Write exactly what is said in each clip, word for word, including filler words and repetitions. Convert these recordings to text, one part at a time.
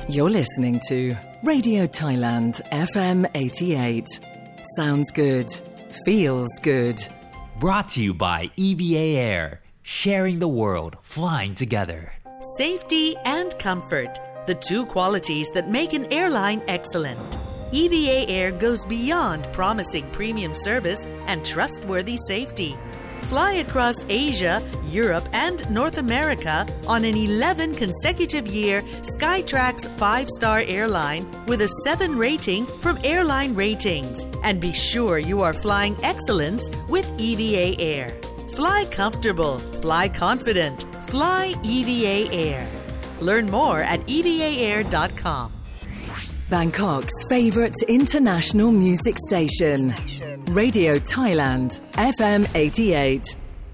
You're listening to Radio Thailand F M eighty-eight. Sounds good. Feels good. Brought to you by E V A Air. Sharing the world, flying together. Safety and comfort, the two qualities that make an airline excellent. E V A Air goes beyond promising premium service and trustworthy safety. Fly across Asia, Europe, and North America on an eleven consecutive year Skytrax five-star airline with a seven rating from Airline Ratings. And be sure you are flying excellence with E V A Air. Fly comfortable, fly confident, fly E V A Air. Learn more at e v a air dot com. Bangkok's favourite international music station. Radio Thailand F M eighty-eight.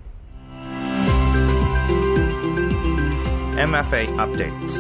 M F A Updates.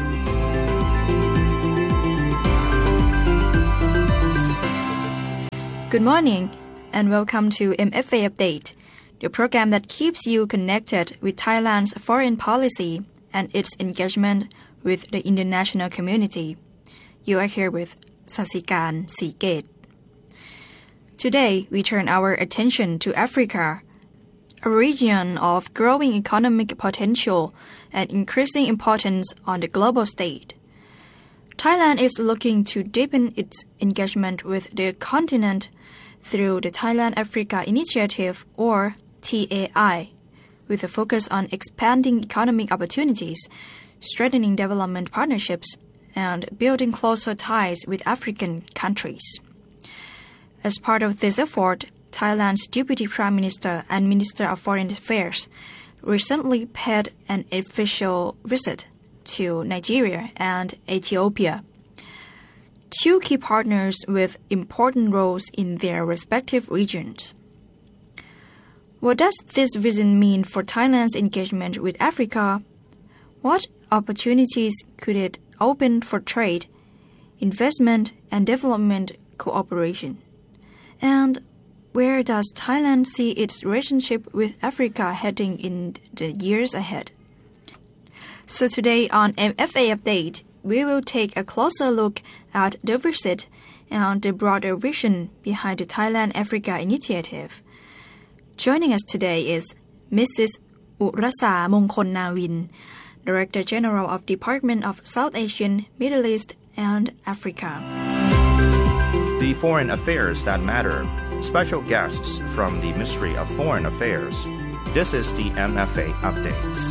Good morning and welcome to M F A Update, the program that keeps you connected with Thailand's foreign policy and its engagement with the international community. You are here with Sasikan Seegate. Today, we turn our attention to Africa, a region of growing economic potential and increasing importance on the global stage. Thailand is looking to deepen its engagement with the continent through the Thailand Africa Initiative, or T A I, with a focus on expanding economic opportunities, strengthening development partnerships, and building closer ties with African countries. As part of this effort, Thailand's Deputy Prime Minister and Minister of Foreign Affairs recently paid an official visit to Nigeria and Ethiopia, two key partners with important roles in their respective regions. What does this visit mean for Thailand's engagement with Africa? What opportunities could it open for trade, investment, and development cooperation? And where does Thailand see its relationship with Africa heading in the years ahead? So today on M F A Update, we will take a closer look at the visit and the broader vision behind the Thailand Africa Initiative. Joining us today is Missus Urasa Mongkol Nawin, Director General of Department of South Asian, Middle East, and Africa. The foreign affairs that matter. Special guests from the Ministry of Foreign Affairs. This is the M F A Updates.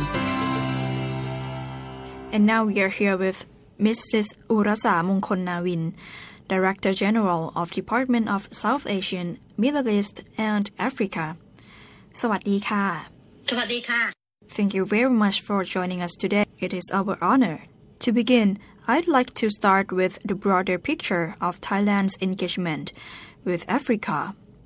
And now we are here with Missus Urasa Mongkol Nawin, Director General of Department of South Asian, Middle East, and Africa. สวัสดีค่ะสวัสดีค่ะ Thank you very much for joining us today. It is our honor. To begin, I'd like to start with the broader picture of Thailand's engagement with Africa.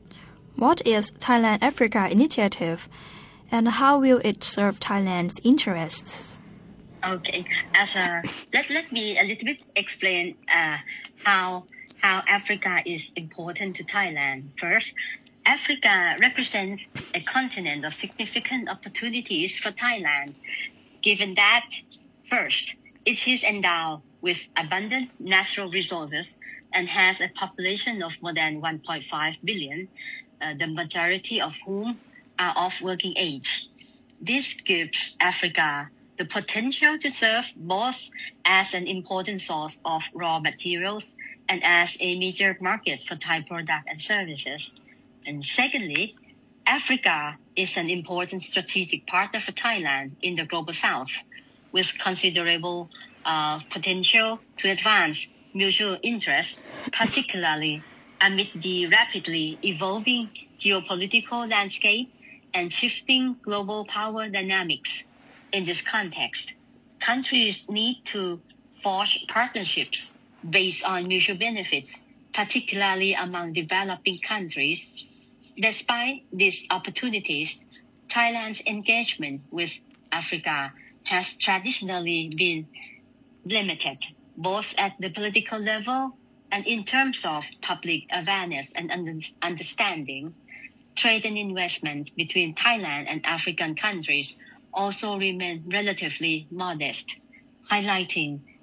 What is Thailand Africa Initiative, and how will it serve Thailand's interests? Okay, as a let let me a little bit explain uh, how how Africa is important to Thailand. First, Africa represents a continent of significant opportunities for Thailand, given that, first, it is endowed with abundant natural resources and has a population of more than one point five billion, uh, the majority of whom are of working age. This gives Africa the potential to serve both as an important source of raw materials and as a major market for Thai products and services. And secondly, Africa is an important strategic partner for Thailand in the Global South, with considerable uh, potential to advance mutual interests, particularly amid the rapidly evolving geopolitical landscape and shifting global power dynamics. In this context, countries need to forge partnerships based on mutual benefits, particularly among developing countries. Despite these opportunities, Thailand's engagement with Africa has traditionally been limited, both at the political level and in terms of public awareness and understanding. Trade and investment between Thailand and African countries also remain relatively modest, highlighting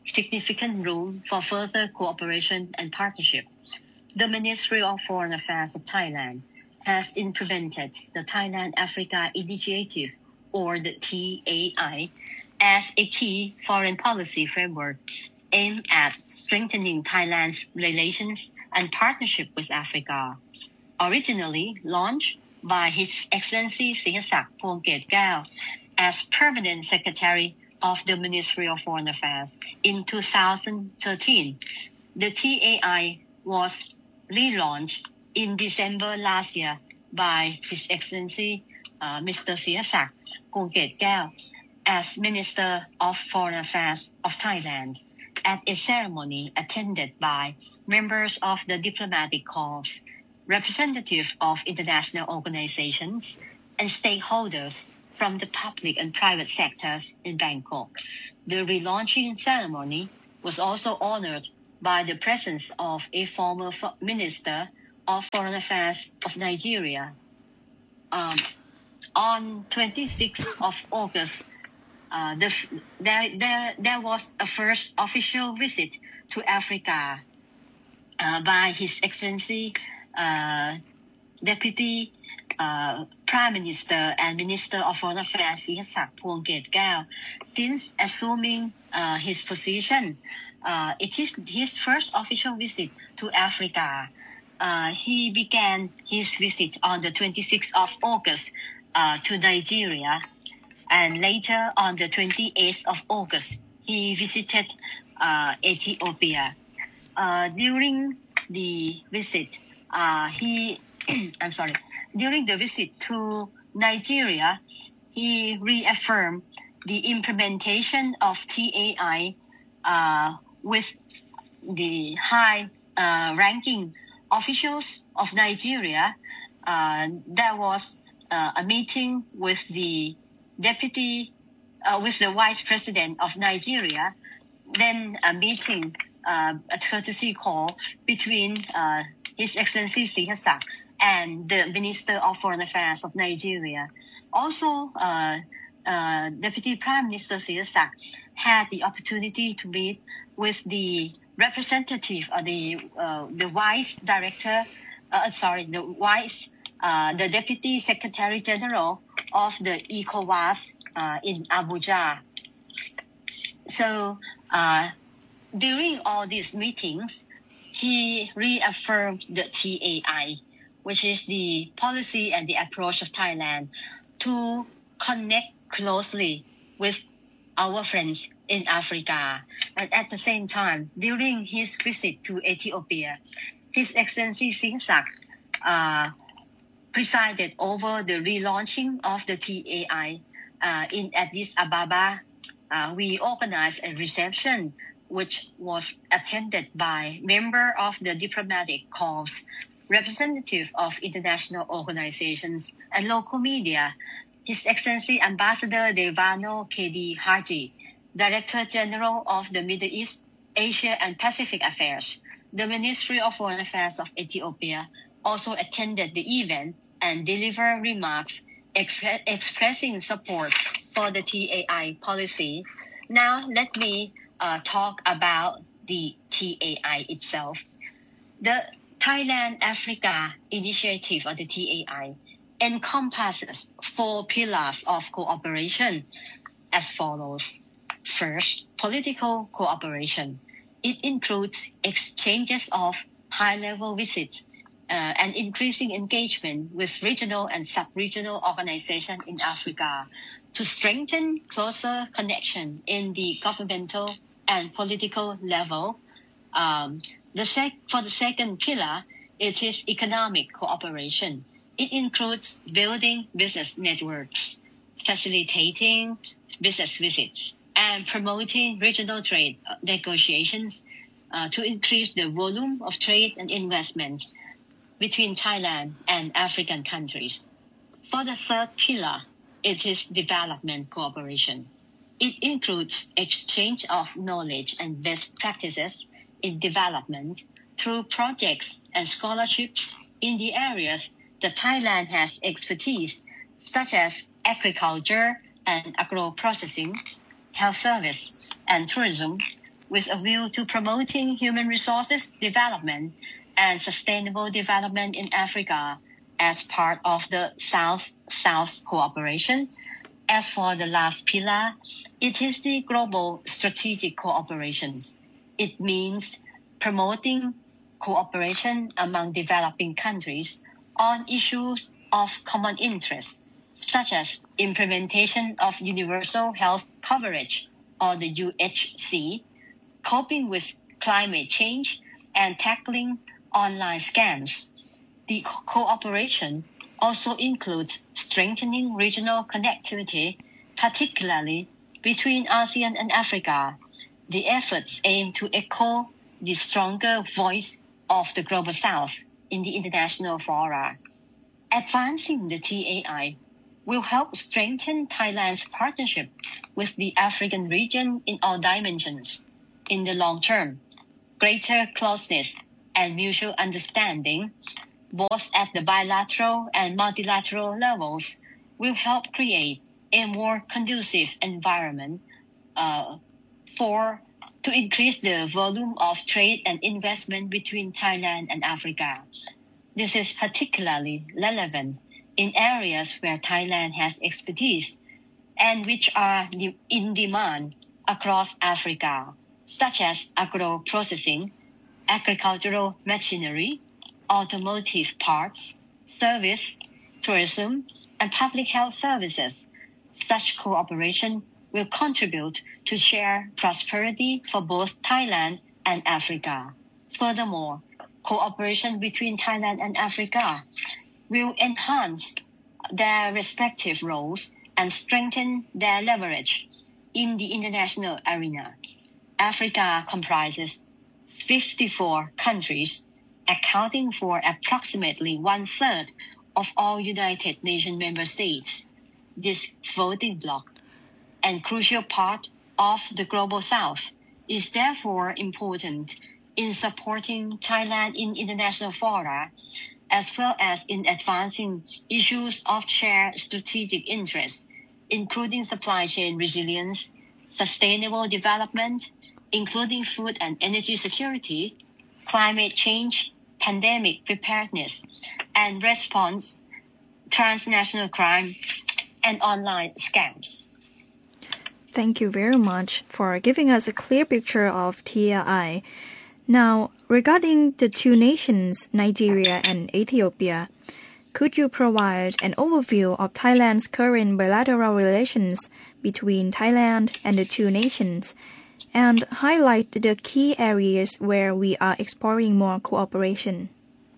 significant room for further cooperation and partnership. The Ministry of Foreign Affairs of Thailand has implemented the Thailand-Africa Initiative, or the T A I, as a key foreign policy framework aimed at strengthening Thailand's relations and partnership with Africa. Originally launched by His Excellency Sihasak Phuongketkeow as Permanent Secretary of the Ministry of Foreign Affairs in two thousand thirteen, the T A I was relaunched in December last year by His Excellency uh, Mister Sihasak Phuongketkeow as Minister of Foreign Affairs of Thailand at a ceremony attended by members of the diplomatic corps, representatives of international organizations, and stakeholders from the public and private sectors in Bangkok. The relaunching ceremony was also honored by the presence of a former Minister of Foreign Affairs of Nigeria. Um, on twenty-sixth of August, uh, the, there, there, there was a first official visit to Africa uh, by His Excellency uh, Deputy uh, Prime Minister and Minister of Foreign Affairs Sihasak Phuongketkeow. Since assuming uh, his position, uh, it is his first official visit to Africa. Uh, he began his visit on the twenty-sixth of August uh, to Nigeria, and later on the twenty-eighth of August, he visited uh, Ethiopia. Uh, during the visit, uh, he, I'm sorry, during the visit to Nigeria, he reaffirmed the implementation of T A I uh, with the high uh, ranking officials of Nigeria. Uh, there was uh, a meeting with the deputy, uh, with the vice president of Nigeria, then a meeting, uh, a courtesy call between uh, His Excellency Sihasak and the Minister of Foreign Affairs of Nigeria. Also, uh, uh, Deputy Prime Minister Sihasak had the opportunity to meet with the representative, uh, the uh, the vice director, uh, sorry, the vice, uh, the deputy secretary general of the ECOWAS uh, in Abuja. So uh, during all these meetings, he reaffirmed the T A I, which is the policy and the approach of Thailand to connect closely with our friends in Africa. And at the same time, during his visit to Ethiopia, His Excellency Sihasak uh, presided over the relaunching of the T A I uh, in Addis Ababa. Uh, we organized a reception which was attended by member of the diplomatic corps, representative of international organizations, and local media. His Excellency Ambassador Devano K D Haji, Director General of the Middle East, Asia and Pacific Affairs, the Ministry of Foreign Affairs of Ethiopia, also attended the event and delivered remarks expre- expressing support for the T A I policy. Now let me uh, talk about the T A I itself. The Thailand-Africa Initiative, or the T A I, encompasses four pillars of cooperation as follows. First, political cooperation. It includes exchanges of high-level visits uh, and increasing engagement with regional and sub-regional organizations in Africa to strengthen closer connection in the governmental and political level. Um, the sec- for the second pillar, it is economic cooperation. It includes building business networks, facilitating business visits, and promoting regional trade negotiations uh, to increase the volume of trade and investment between Thailand and African countries. For the third pillar, it is development cooperation. It includes exchange of knowledge and best practices in development through projects and scholarships in the areas that Thailand has expertise, such as agriculture and agro-processing, health service and tourism, with a view to promoting human resources development and sustainable development in Africa as part of the South-South cooperation. As for the last pillar, it is the global strategic cooperation. It means promoting cooperation among developing countries on issues of common interest, such as implementation of universal health coverage, or the U H C, coping with climate change, and tackling online scams. The co- cooperation also includes strengthening regional connectivity, particularly between ASEAN and Africa. The efforts aim to echo the stronger voice of the Global South in the international fora. Advancing the T A I will help strengthen Thailand's partnership with the African region in all dimensions. In the long term, greater closeness and mutual understanding, both at the bilateral and multilateral levels, will help create a more conducive environment uh, for to increase the volume of trade and investment between Thailand and Africa. This is particularly relevant in areas where Thailand has expertise and which are in demand across Africa, such as agro-processing, agricultural machinery, automotive parts, service, tourism, and public health services. Such cooperation will contribute to shared prosperity for both Thailand and Africa. Furthermore, cooperation between Thailand and Africa will enhance their respective roles and strengthen their leverage in the international arena. Africa comprises fifty-four countries, accounting for approximately one-third of all United Nations member states. This voting bloc and crucial part of the Global South is therefore important in supporting Thailand in international fora, as well as in advancing issues of shared strategic interest, including supply chain resilience, sustainable development, including food and energy security, climate change, pandemic preparedness, and response, transnational crime, and online scams. Thank you very much for giving us a clear picture of T A I. Now, regarding the two nations, Nigeria and Ethiopia, could you provide an overview of Thailand's current bilateral relations between Thailand and the two nations, and highlight the key areas where we are exploring more cooperation?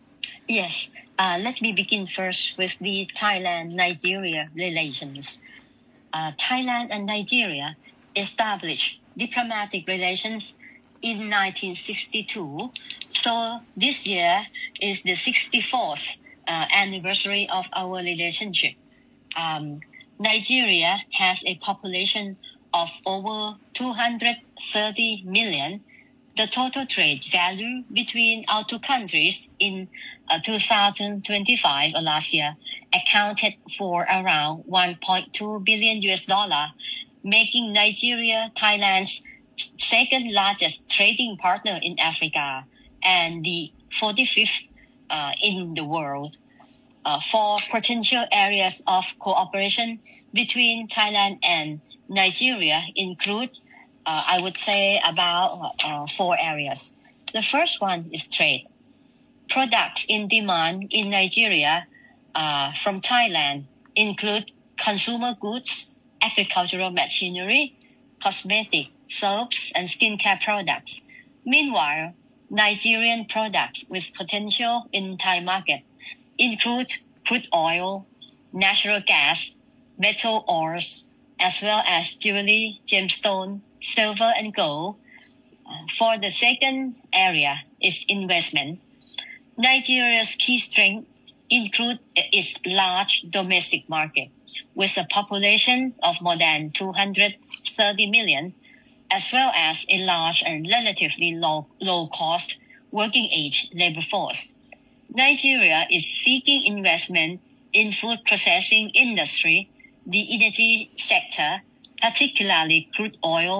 Yes, uh, let me begin first with the Thailand-Nigeria relations. Uh, Thailand and Nigeria established diplomatic relations in nineteen sixty-two, so this year is the sixty-fourth uh, anniversary of our relationship. Um, Nigeria has a population of over two hundred thirty million. The total trade value between our two countries in uh, two thousand twenty-five, or last year, accounted for around one point two billion U S dollar, making Nigeria Thailand's second largest trading partner in Africa and the forty-fifth uh, in the world. Uh, for potential areas of cooperation between Thailand and Nigeria include, uh, I would say, about uh, four areas. The first one is trade. Products in demand in Nigeria uh, from Thailand include consumer goods, agricultural machinery, cosmetic, soaps, and skincare products. Meanwhile, Nigerian products with potential in Thai market include crude oil, natural gas, metal ores, as well as jewelry, gemstone, silver, and gold. Uh, for the second area is investment. Nigeria's key strength include its large domestic market, with a population of more than two hundred thirty million, as well as a large and relatively low, low-cost working-age labor force. Nigeria is seeking investment in food processing industry, the energy sector, particularly crude oil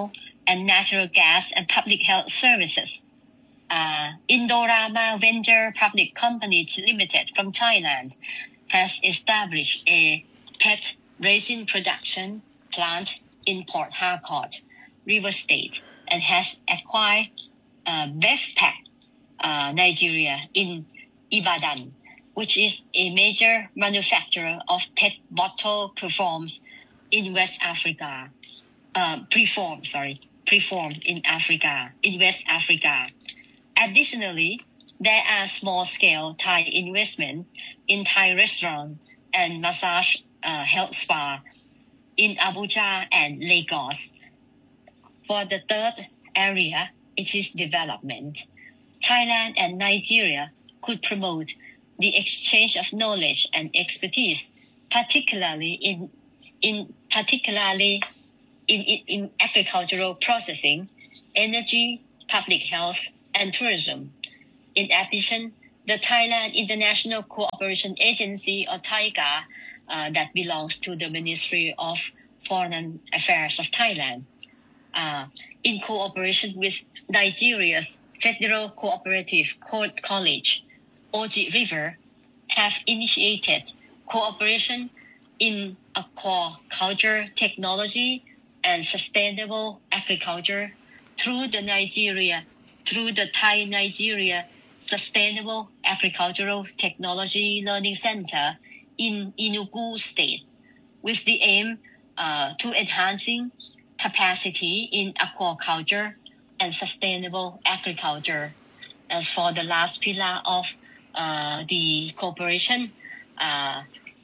and natural gas and public health services. Uh, Indorama Venture Public Company Limited from Thailand has established a P E T resin production plant in Port Harcourt, River State, and has acquired uh, Bevpac uh, Nigeria in Ibadan, which is a major manufacturer of P E T bottle preforms in West Africa. Uh, preform, sorry, preformed in Africa, in West Africa. Additionally, there are small-scale Thai investment in Thai restaurant and massage uh, health spa in Abuja and Lagos. For the third area, it is development. Thailand and Nigeria could promote the exchange of knowledge and expertise, particularly in in particularly in, in, in agricultural processing, energy, public health, and tourism. In addition, the Thailand International Cooperation Agency, or TIGA, uh, that belongs to the Ministry of Foreign Affairs of Thailand, uh, in cooperation with Nigeria's Federal Cooperative College, Oji River, have initiated cooperation in aquaculture technology and sustainable agriculture through the Nigeria, through the Thai Nigeria Sustainable Agricultural Technology Learning Center in Enugu State, with the aim uh, to enhancing capacity in aquaculture and sustainable agriculture. As for the last pillar of uh, the cooperation, uh,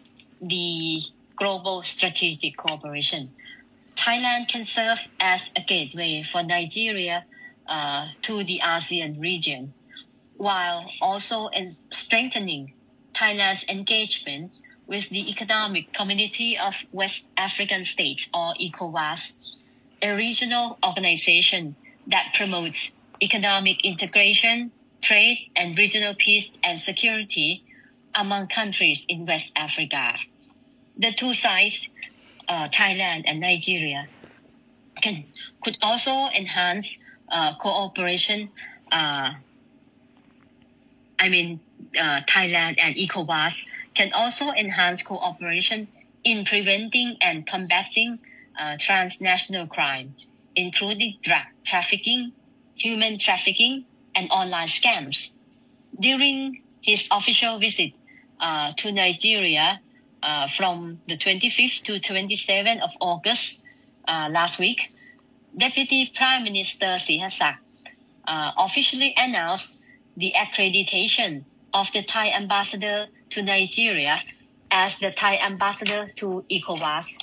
the global strategic cooperation, Thailand can serve as a gateway for Nigeria uh, to the ASEAN region, while also in strengthening Thailand's engagement with the Economic Community of West African States, or ECOWAS, a regional organization that promotes economic integration, trade, and regional peace and security among countries in West Africa. The two sides, uh, Thailand and Nigeria, can could also enhance uh, cooperation. Uh, I mean, uh, Thailand and ECOWAS can also enhance cooperation in preventing and combating uh, transnational crime, including drug trafficking, human trafficking, and online scams. During his official visit uh, to Nigeria uh, from the twenty-fifth to twenty-seventh of August uh, last week, Deputy Prime Minister Sihasak uh, officially announced the accreditation of the Thai ambassador to Nigeria as the Thai ambassador to ECOWAS,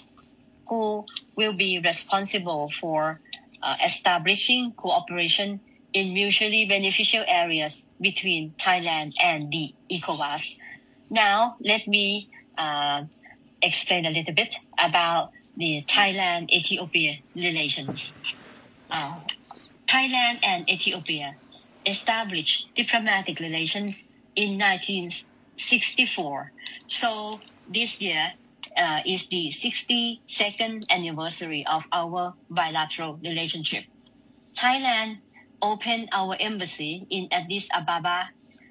who will be responsible for uh, establishing cooperation in mutually beneficial areas between Thailand and the ECOWAS. Now, let me uh, explain a little bit about the Thailand-Ethiopia relations. Uh, Thailand and Ethiopia established diplomatic relations in nineteen sixty-four. So this year uh, is the sixty-second anniversary of our bilateral relationship. Thailand opened our embassy in Addis Ababa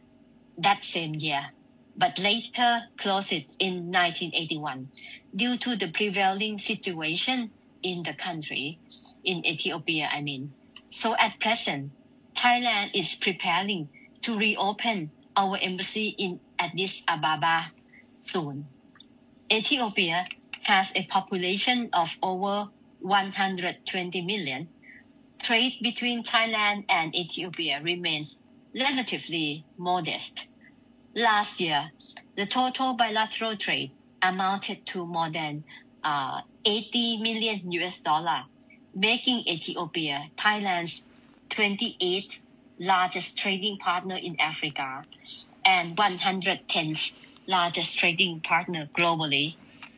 that same year, but later closed it in nineteen eighty-one due to the prevailing situation in the country, in Ethiopia, I mean. So at present, Thailand is preparing to reopen our embassy in Addis Ababa soon. Ethiopia has a population of over one hundred twenty million. Trade between Thailand and Ethiopia remains relatively modest. Last year, the total bilateral trade amounted to more than uh, eighty million U S dollar, making Ethiopia Thailand's twenty-eighth largest trading partner in Africa and one hundred tenth largest trading partner globally.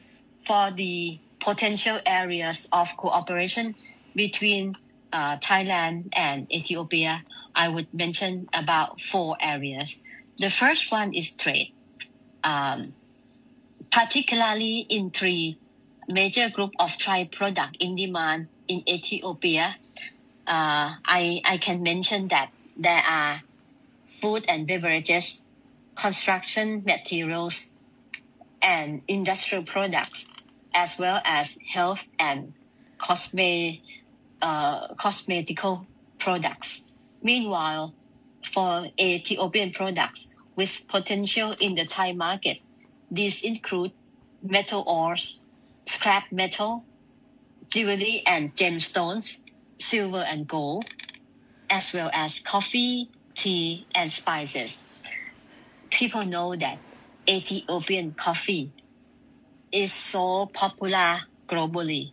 For the potential areas of cooperation between uh, Thailand and Ethiopia, I would mention about four areas. The first one is trade, um, particularly in three major groups of Thai products in demand in Ethiopia: uh, I, I can mention that there are food and beverages, construction materials, and industrial products, as well as health and cosme, uh, cosmetical products. Meanwhile, for Ethiopian products with potential in the Thai market, these include metal ores, scrap metal, jewelry and gemstones, silver and gold, as well as coffee, tea, and spices. People know that Ethiopian coffee is so popular globally.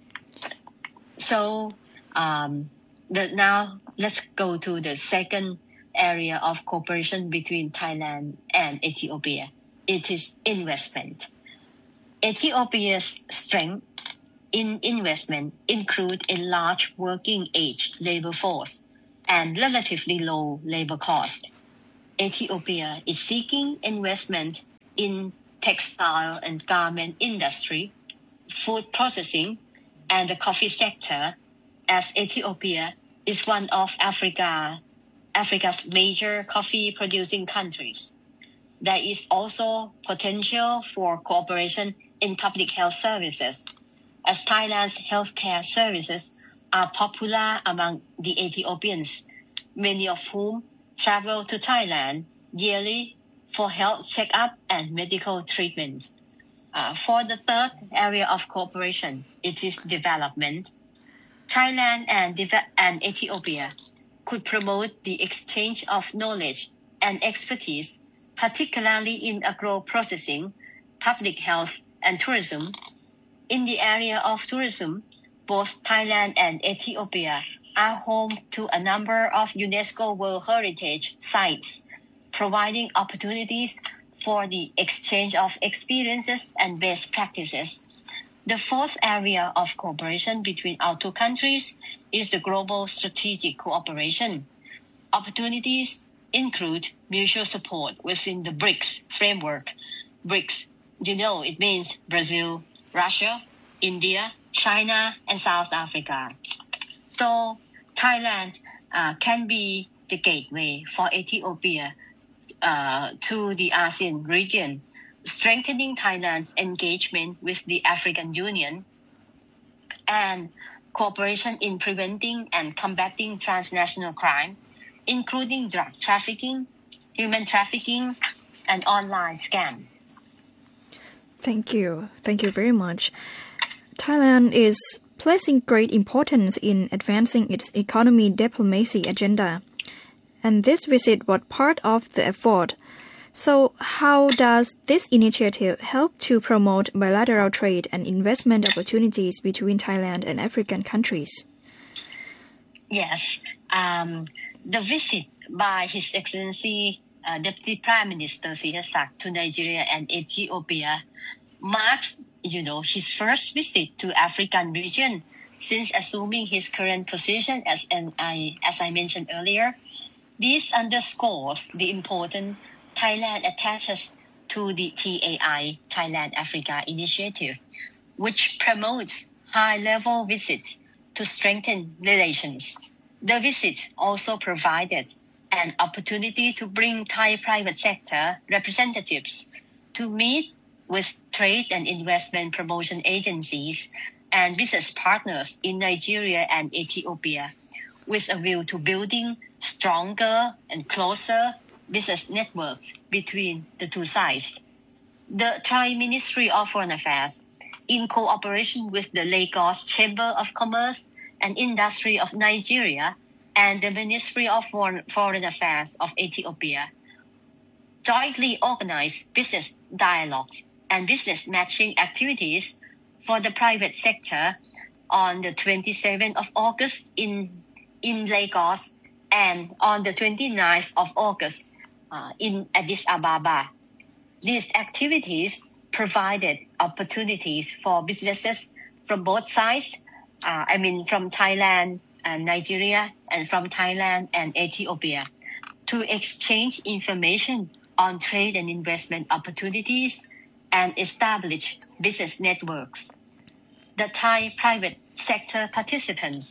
So um, the, now let's go to the second area of cooperation between Thailand and Ethiopia. It is investment. Ethiopia's strength in investment include a large working age labor force and relatively low labor cost. Ethiopia is seeking investment in textile and garment industry, food processing, and the coffee sector, as Ethiopia is one of Africa, Africa's major coffee producing countries. There is also potential for cooperation in public health services, as Thailand's healthcare services are popular among the Ethiopians, many of whom travel to Thailand yearly for health checkup and medical treatment. Uh, for the third area of cooperation, it is development. Thailand and, Deve- and Ethiopia could promote the exchange of knowledge and expertise, particularly in agro-processing, public health, and tourism. In the area of tourism, both Thailand and Ethiopia are home to a number of UNESCO World Heritage Sites, providing opportunities for the exchange of experiences and best practices. The fourth area of cooperation between our two countries is the global strategic cooperation. Opportunities include mutual support within the BRICS framework. BRICS, you know, it means Brazil, Russia, India, China, and South Africa. So Thailand uh, can be the gateway for Ethiopia uh, to the ASEAN region, strengthening Thailand's engagement with the African Union and cooperation in preventing and combating transnational crime, including drug trafficking, human trafficking, and online scam. Thank you. Thank you very much. Thailand is placing great importance in advancing its economy diplomacy agenda. And this visit was part of the effort. So how does this initiative help to promote bilateral trade and investment opportunities between Thailand and African countries? Yes. Um, the visit by His Excellency uh, Deputy Prime Minister Sihsak to Nigeria and Ethiopia marks, you know, his first visit to African region since assuming his current position as an I as I mentioned earlier. This underscores the importance Thailand attaches to the T A I, Thailand Africa Initiative, which promotes high-level visits to strengthen relations. The visit also provided an opportunity to bring Thai private sector representatives to meet with trade and investment promotion agencies and business partners in Nigeria and Ethiopia, with a view to building stronger and closer business networks between the two sides. The Thai Ministry of Foreign Affairs, in cooperation with the Lagos Chamber of Commerce and Industry of Nigeria and the Ministry of Foreign, Foreign Affairs of Ethiopia, jointly organized business dialogues and business matching activities for the private sector on the twenty-seventh of August in, in Lagos and on the twenty-ninth of August uh, in Addis Ababa. These activities provided opportunities for businesses from both sides, uh, I mean from Thailand and Nigeria and from Thailand and Ethiopia, to exchange information on trade and investment opportunities and establish business networks. The Thai private sector participants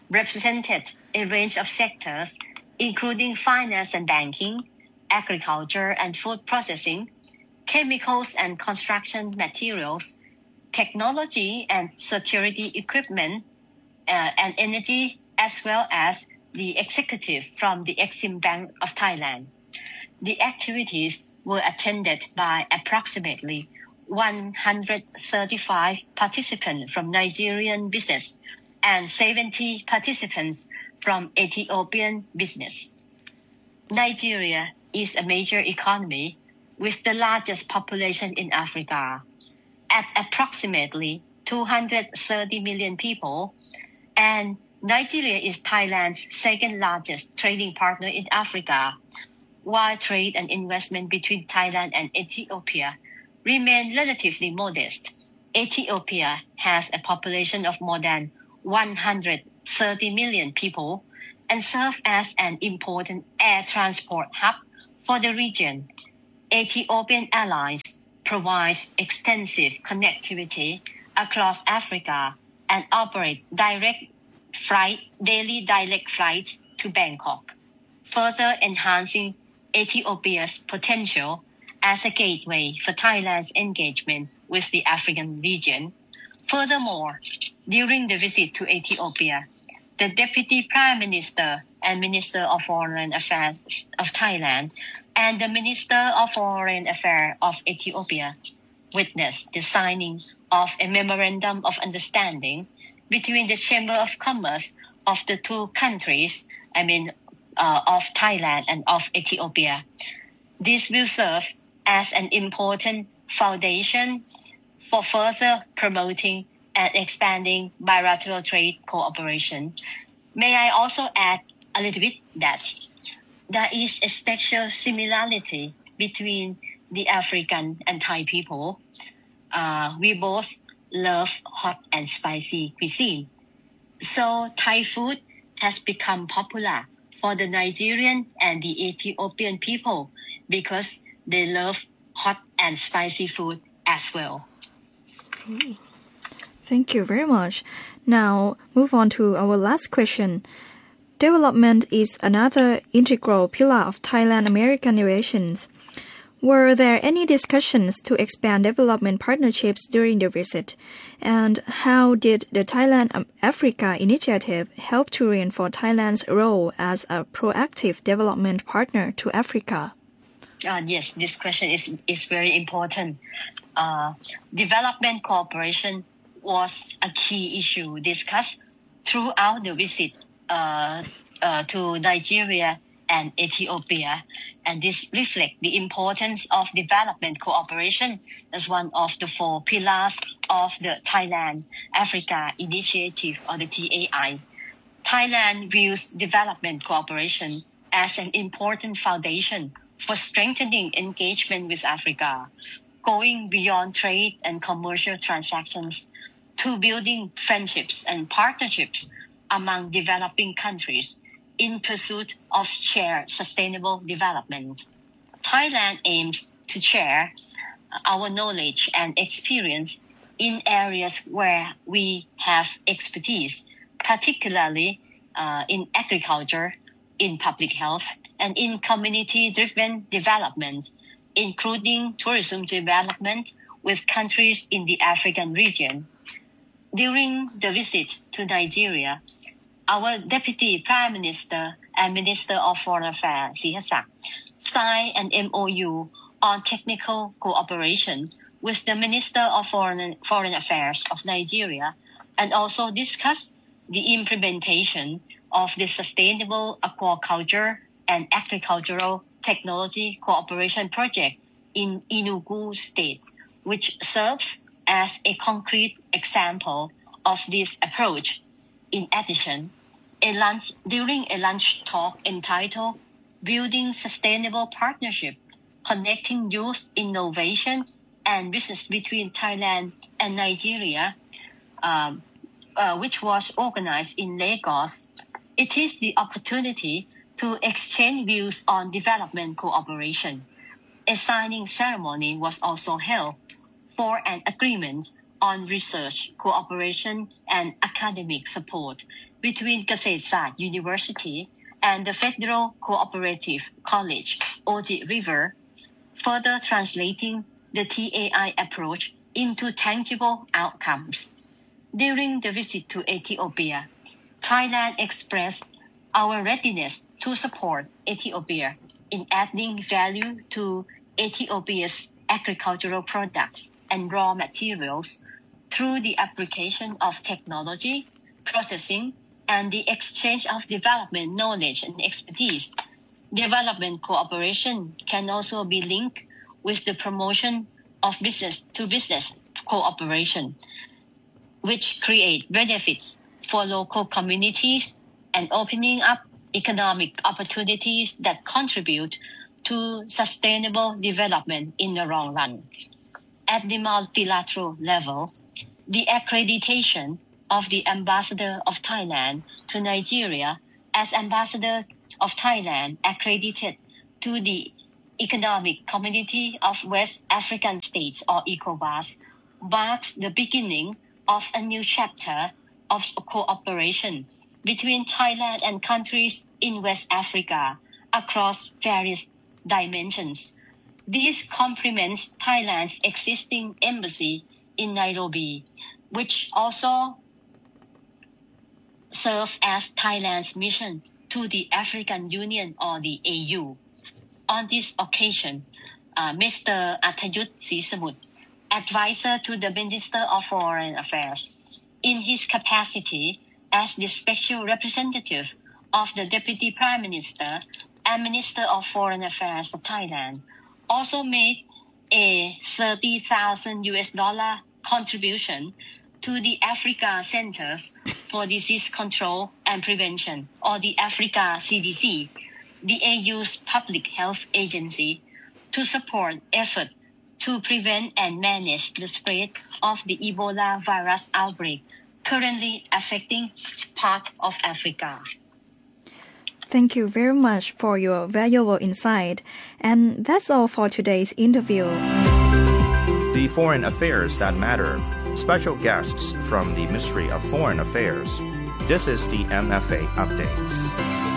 represented a range of sectors, including finance and banking, agriculture and food processing, chemicals and construction materials, technology and security equipment, uh, and energy, as well as the executive from the Exim Bank of Thailand. The activities were attended by approximately one hundred thirty-five participants from Nigerian business and seventy participants from Ethiopian business. Nigeria is a major economy with the largest population in Africa, at approximately two hundred thirty million people, and Nigeria is Thailand's second largest trading partner in Africa, while trade and investment between Thailand and Ethiopia remain relatively modest. Ethiopia has a population of more than one hundred thirty million people and serves as an important air transport hub for the region. Ethiopian Airlines provides extensive connectivity across Africa and operate direct flight, daily direct flights to Bangkok, further enhancing Ethiopia's potential as a gateway for Thailand's engagement with the African region. Furthermore, during the visit to Ethiopia, the Deputy Prime Minister and Minister of Foreign Affairs of Thailand and the Minister of Foreign Affairs of Ethiopia witnessed the signing of a Memorandum of Understanding between the Chamber of Commerce of the two countries, I mean, uh, of Thailand and of Ethiopia. This will serve as an important foundation for further promoting and expanding bilateral trade cooperation. May I also add a little bit that there is a special similarity between the African and Thai people. Uh, we both love hot and spicy cuisine. So Thai food has become popular for the Nigerian and the Ethiopian people because they love hot and spicy food as well. Okay. Thank you very much. Now, move on to our last question. Development is another integral pillar of Thailand-American relations. Were there any discussions to expand development partnerships during the visit? And how did the Thailand-Africa initiative help to reinforce Thailand's role as a proactive development partner to Africa? Uh, yes, this question is, is very important. Uh, development cooperation was a key issue discussed throughout the visit uh, uh, to Nigeria and Ethiopia, and this reflects the importance of development cooperation as one of the four pillars of the Thailand-Africa Initiative, or the T A I. Thailand views development cooperation as an important foundation for strengthening engagement with Africa, going beyond trade and commercial transactions to building friendships and partnerships among developing countries in pursuit of shared sustainable development. Thailand aims to share our knowledge and experience in areas where we have expertise, particularly uh, in agriculture, in public health, and in community-driven development, including tourism development with countries in the African region. During the visit to Nigeria, our Deputy Prime Minister and Minister of Foreign Affairs, Sihasak, signed an M O U on technical cooperation with the Minister of Foreign, Foreign Affairs of Nigeria, and also discussed the implementation of the Sustainable Aquaculture and Agricultural Technology Cooperation Project in Enugu State, which serves as a concrete example of this approach. In addition, a lunch, during a lunch talk entitled Building Sustainable Partnership, Connecting Youth Innovation and Business Between Thailand and Nigeria, um, uh, which was organized in Lagos, it is the opportunity to exchange views on development cooperation. A signing ceremony was also held for an agreement on research, cooperation, and academic support between Kasetsart University and the Federal Cooperative College, Oji River, further translating the T A I approach into tangible outcomes. During the visit to Ethiopia, Thailand expressed our readiness to support Ethiopia in adding value to Ethiopia's agricultural products and raw materials through the application of technology, processing, and the exchange of development knowledge and expertise. Development cooperation can also be linked with the promotion of business-to-business cooperation, which create benefits for local communities and opening up economic opportunities that contribute to sustainable development in the long run. At the multilateral level, the accreditation of the Ambassador of Thailand to Nigeria as Ambassador of Thailand accredited to the Economic Community of West African States, or ECOWAS, marks the beginning of a new chapter of cooperation between Thailand and countries in West Africa across various dimensions. This complements Thailand's existing embassy in Nairobi, which also serves as Thailand's mission to the African Union, or the A U. On this occasion, uh, Mister Athayut Srisamut, advisor to the Minister of Foreign Affairs, in his capacity as the special representative of the Deputy Prime Minister and Minister of Foreign Affairs of Thailand, also made a thirty thousand U S dollar contribution to the Africa Centers for Disease Control and Prevention, or the Africa C D C, the A U's public health agency, to support efforts to prevent and manage the spread of the Ebola virus outbreak currently affecting part of Africa. Thank you very much for your valuable insight. And that's all for today's interview. The Foreign Affairs That Matter. Special guests from the Ministry of Foreign Affairs. This is the M F A Updates.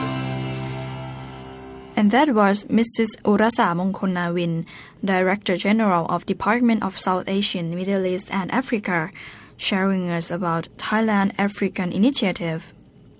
And that was Missus Urasa Mongkonnawin, Director General of Department of South Asian, Middle East and Africa, sharing us about Thailand African Initiative.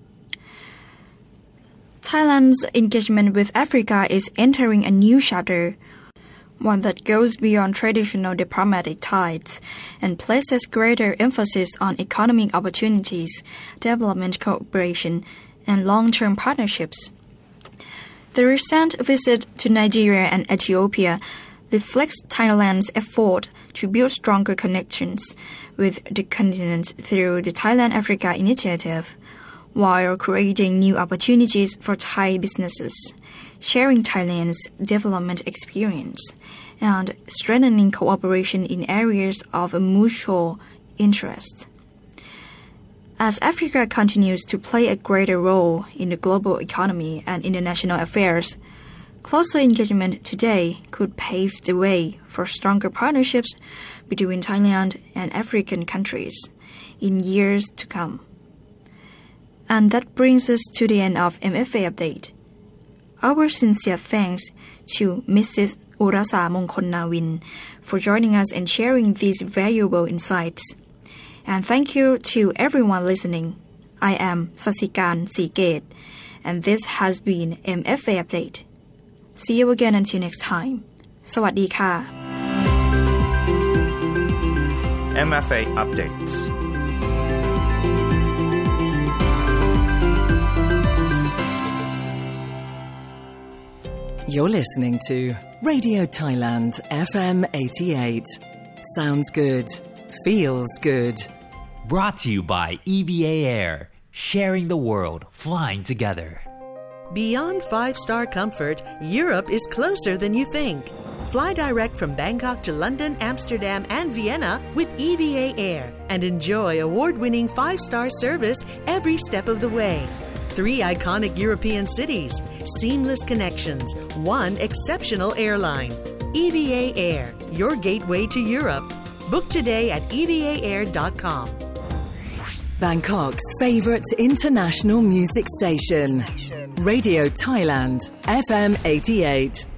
Thailand's engagement with Africa is entering a new chapter, one that goes beyond traditional diplomatic ties and places greater emphasis on economic opportunities, development cooperation, and long-term partnerships. The recent visit to Nigeria and Ethiopia reflects Thailand's effort to build stronger connections with the continent through the Thailand Africa Initiative, while creating new opportunities for Thai businesses, sharing Thailand's development experience, and strengthening cooperation in areas of mutual interest. As Africa continues to play a greater role in the global economy and international affairs, closer engagement today could pave the way for stronger partnerships between Thailand and African countries in years to come. And that brings us to the end of M F A Update. Our sincere thanks to Missus Urasa Mongkonnawin for joining us and sharing these valuable insights. And thank you to everyone listening. I am Sasikan Seegate, and this has been M F A Update. See you again until next time. สวัสดีค่ะ M F A Updates. You're listening to Radio Thailand F M eighty-eight. Sounds good. Feels good. Brought to you by E V A Air, sharing the world, flying together. Beyond five-star comfort, Europe is closer than you think. Fly direct from Bangkok to London, Amsterdam, and Vienna with E V A Air and enjoy award-winning five-star service every step of the way. Three iconic European cities, seamless connections, one exceptional airline. E V A Air, your gateway to Europe. Book today at E V A air dot com. Bangkok's favourite international music station. Radio Thailand, F M eighty-eight.